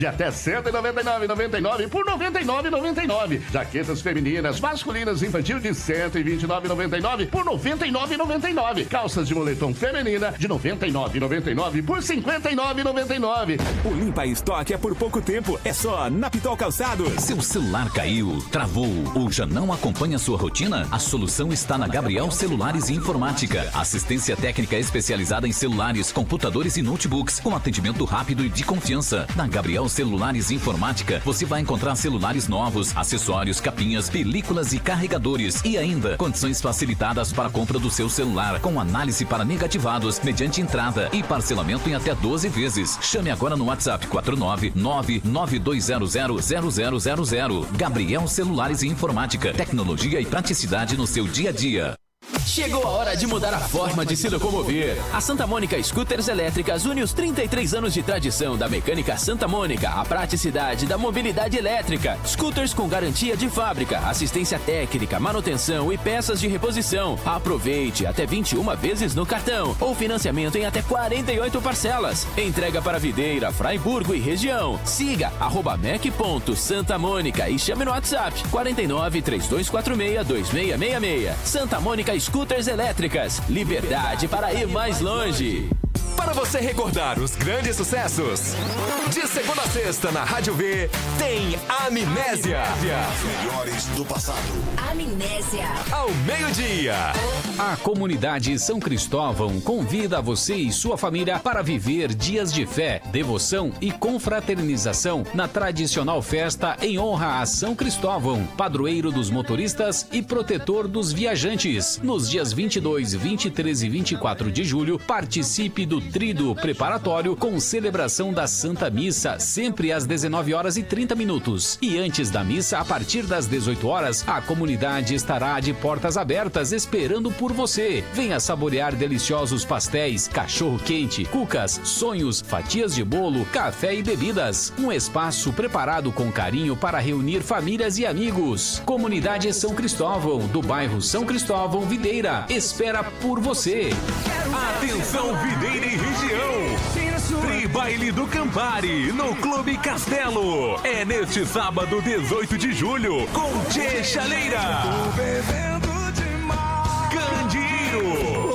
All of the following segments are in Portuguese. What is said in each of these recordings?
De até R$ 199,99 por R$ 99,99. Jaquetas femininas, masculinas, infantil de R$ 129,99 por R$ 99,99. Calças de moletom feminina de R$ 99,99 por R$ 59,99. O Limpa Estoque é por pouco tempo. É só na Pitol Calçados. Seu celular caiu, travou ou já não acompanha sua rotina? A solução está na Gabriel Celulares e Informática. Assistência técnica especializada em celulares, computadores e notebooks, com atendimento rápido e de confiança. Na Gabriel Celulares e Informática, você vai encontrar celulares novos, acessórios, capinhas, películas e carregadores. E ainda, condições facilitadas para a compra do seu celular, com análise para negativados, mediante entrada e parcelamento em até 12 vezes. Chame agora no WhatsApp 49992000000. Gabriel Celulares e Informática. Tecnologia e praticidade no seu dia a dia. Chegou a hora de mudar a forma de se locomover. A Santa Mônica Scooters Elétricas une os 33 anos de tradição da mecânica Santa Mônica, a praticidade da mobilidade elétrica. Scooters com garantia de fábrica, assistência técnica, manutenção e peças de reposição. Aproveite até 21 vezes no cartão ou financiamento em até 48 parcelas. Entrega para Videira, Fraiburgo e região. Siga @mec.santamônica e chame no WhatsApp 49 3246 2666. Santa Mônica Scooters Elétricas, liberdade para ir mais longe. Para você recordar os grandes sucessos, de segunda a sexta na Rádio V, tem Amnésia. Os melhores do passado. Amnésia. Ao meio-dia. A comunidade São Cristóvão convida você e sua família para viver dias de fé, devoção e confraternização na tradicional festa em honra a São Cristóvão, padroeiro dos motoristas e protetor dos viajantes. Nos dias 22, 23 e 24 de julho, participe do tríduo preparatório com celebração da Santa Missa, sempre às 19h30. E antes da missa, a partir das 18 horas, a comunidade estará de portas abertas esperando por você. Venha saborear deliciosos pastéis, cachorro-quente, cucas, sonhos, fatias de bolo, café e bebidas. Um espaço preparado com carinho para reunir famílias e amigos. Comunidade São Cristóvão, do bairro São Cristóvão, Videira, espera por você. Atenção, Videira e região. Tri-baile do Campari, no Clube Castelo. É neste sábado, 18 de julho, com Tchê Chaleira, Candeeiro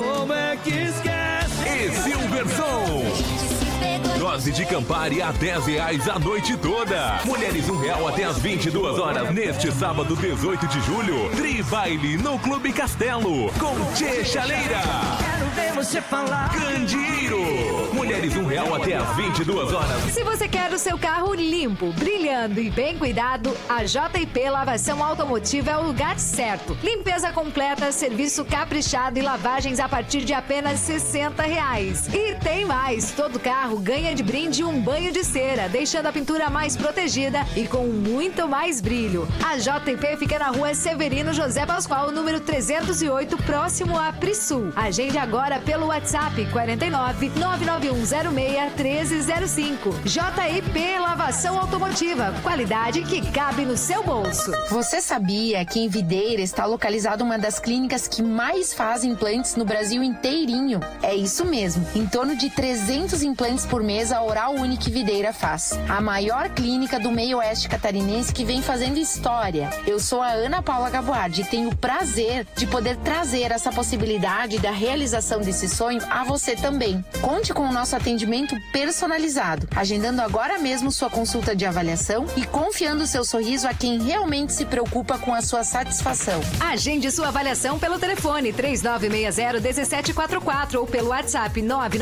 e Silverson. Dose de Campari a R$10 a noite toda. Mulheres R$1 até as 22 horas. Neste sábado, 18 de julho, Tri-baile no Clube Castelo, com Tchê Chaleira, Quero ver você falar. Candeeiro. Mulheres R$1 até as 22 horas. Se você quer o seu carro limpo, brilhando e bem cuidado, a JP Lavação Automotiva é o lugar certo. Limpeza completa, serviço caprichado e lavagens a partir de apenas R$60. E tem mais, todo carro ganha de brinde um banho de cera, deixando a pintura mais protegida e com muito mais brilho. A JP fica na rua Severino José Pascoal, número 308, próximo a Prisul. Agende agora pelo WhatsApp 49 99106 1305. JP Lavação Automotiva, qualidade que cabe no seu bolso. Você sabia que em Videira está localizada uma das clínicas que mais fazem implantes no Brasil inteirinho? É isso mesmo, em torno de 300 implantes por mês a Oral Unique Videira faz. A maior clínica do meio oeste catarinense que vem fazendo história. Eu sou a Ana Paula Gaboardi e tenho o prazer de poder trazer essa possibilidade da realização desse sonho a você também. Conte com o nosso atendimento personalizado, agendando agora mesmo sua consulta de avaliação e confiando seu sorriso a quem realmente se preocupa com a sua satisfação. Agende sua avaliação pelo telefone 3960-1744 ou pelo WhatsApp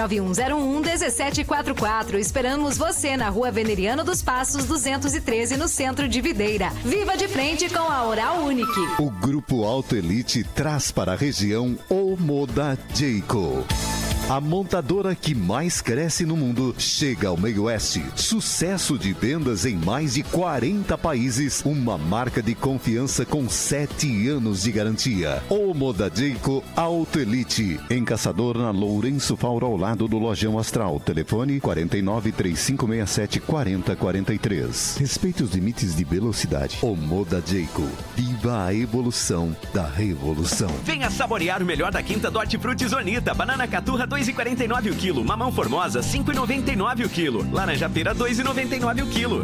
99101-1744. Esperamos você na Rua Veneriano dos Passos 213, no centro de Videira. Viva de frente com a Oral Unique. O Grupo Auto Elite traz para a região o Moda Jayco. A montadora que mais cresce no mundo chega ao meio oeste. Sucesso de vendas em mais de 40 países. Uma marca de confiança com 7 anos de garantia. O Moda Jayco Auto Elite. Em Caçador, na Lourenço Fauro, ao lado do Lojão Astral. Telefone 49 3567 4043. Respeite os limites de velocidade. O Moda Jayco. Viva a evolução da revolução. Venha saborear o melhor da quinta do Hortifruti Zonita. Banana caturra 2,49 o quilo. Mamão Formosa, 5,99 o quilo. Laranja pera, 2,99 o quilo.